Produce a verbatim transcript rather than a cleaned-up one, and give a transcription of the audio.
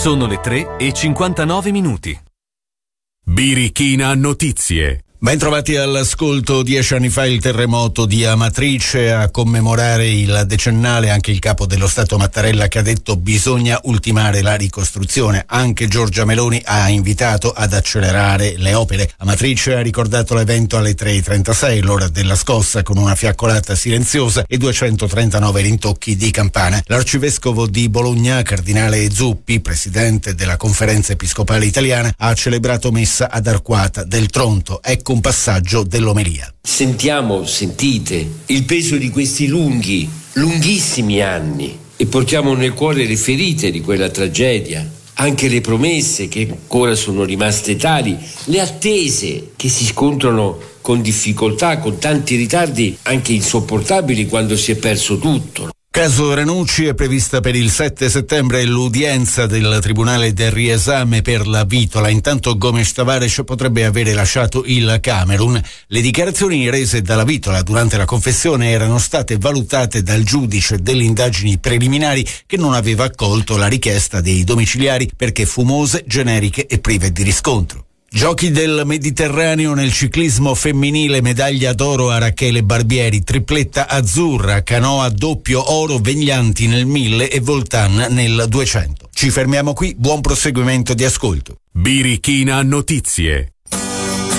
Sono le tre e cinquantanove minuti. Birichina Notizie. Ben trovati all'ascolto. Dieci anni fa il terremoto di Amatrice, a commemorare il decennale anche il capo dello Stato Mattarella, che ha detto bisogna ultimare la ricostruzione. Anche Giorgia Meloni ha invitato ad accelerare le opere. Amatrice ha ricordato l'evento alle tre e trentasei, l'ora della scossa, con una fiaccolata silenziosa e duecentotrentanove rintocchi di campana. L'arcivescovo di Bologna, cardinale Zuppi, presidente della Conferenza Episcopale Italiana, ha celebrato messa ad Arquata del Tronto. Ecco un passaggio dell'omelia. Sentiamo, sentite, il peso di questi lunghi, lunghissimi anni e portiamo nel cuore le ferite di quella tragedia, anche le promesse che ancora sono rimaste tali, le attese che si scontrano con difficoltà, con tanti ritardi anche insopportabili quando si è perso tutto. Caso Ranucci: è prevista per il sette settembre l'udienza del Tribunale del riesame per la Vitola. Intanto Gomes Tavares potrebbe avere lasciato il Camerun. Le dichiarazioni rese dalla Vitola durante la confessione erano state valutate dal giudice delle indagini preliminari, che non aveva accolto la richiesta dei domiciliari perché fumose, generiche e prive di riscontro. Giochi del Mediterraneo nel ciclismo femminile, medaglia d'oro a Rachele Barbieri, tripletta azzurra, canoa doppio oro Veglianti nel mille e Voltan nel duecento. Ci fermiamo qui, buon proseguimento di ascolto. Birichina Notizie.